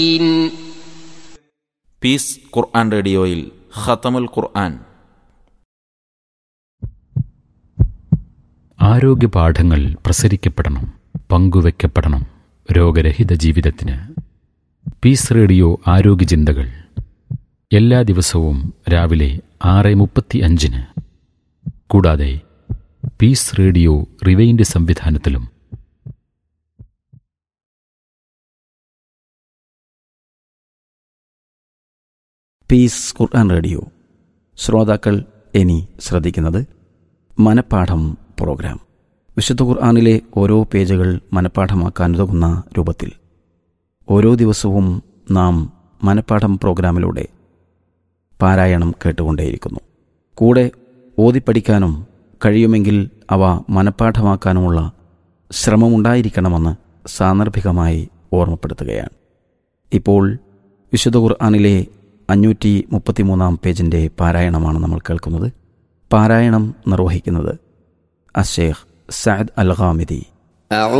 Piece ഖുർആൻ റേഡിയോയിൽ ഖതമുൽ ഖുർആൻ ആരോഗ്യ പാഠങ്ങൾ പ്രസരിക്കപ്പെടണം, പങ്കുവെക്കപ്പെടണം. രോഗരഹിത ജീവിതത്തിന് പീസ് റേഡിയോ ആരോഗ്യ ചിന്തകൾ എല്ലാ ദിവസവും രാവിലെ 6:35. കൂടാതെ പീസ് റേഡിയോ റിവൈൻഡ് സംവിധാനത്തിലും. പീസ് ഖുർആൻ റേഡിയോ ശ്രോതാക്കൾ ഇനി ശ്രദ്ധിക്കുന്നത് മനപ്പാഠം പ്രോഗ്രാം. വിശുദ്ധ ഖുർആനിലെ ഓരോ പേജുകൾ മനപ്പാഠമാക്കാനുതകുന്ന രൂപത്തിൽ ഓരോ ദിവസവും നാം മനപ്പാഠം പ്രോഗ്രാമിലൂടെ പാരായണം കേട്ടുകൊണ്ടേയിരിക്കുന്നു. കൂടെ ഓതിപ്പഠിക്കാനും കഴിയുമെങ്കിൽ അവ മനപ്പാഠമാക്കാനുമുള്ള ശ്രമമുണ്ടായിരിക്കണമെന്ന് സാന്ദർഭികമായി ഓർമ്മപ്പെടുത്തുകയാണ്. ഇപ്പോൾ വിശുദ്ധ ഖുർആനിലെ 533 പേജിൻ്റെ പാരായണമാണ് നമ്മൾ കേൾക്കുന്നത്. പാരായണം നിർവഹിക്കുന്നത് അശ്ശേഖ് സഅദ് അൽ ഗാമിദി.